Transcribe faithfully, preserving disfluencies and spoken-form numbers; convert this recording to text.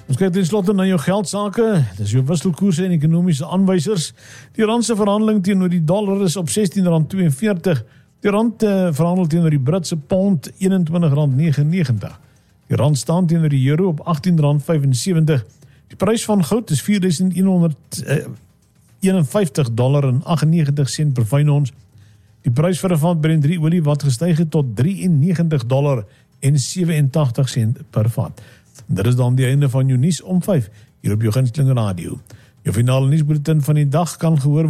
Ons kyk ten slotte na jou geldsake. Dis jou wisselkoerse en ekonomiese aanwysers. Die rand se verhandeling teenoor die dollar is op sestien rand tweeënveertig. Die rand uh, verhandel teenoor die Britse pond eenentwintig rand negenennegentig. Die rand staan teenoor die euro op agttien rand vyfensewentig. Die prys van goud is vier duisend eenhonderdeenenvyftig dollar en agtennegentig sent per fyn ons. Die prys vir 'n vat Brent drie olie wat gestyg het tot drieënnegentig dollar en sewenentagtig sent per vat. Dit is dan die einde van jou nuus om vyf hier op jou gunsteling radio. Jou finale nuusbulletin van die dag kan gehoor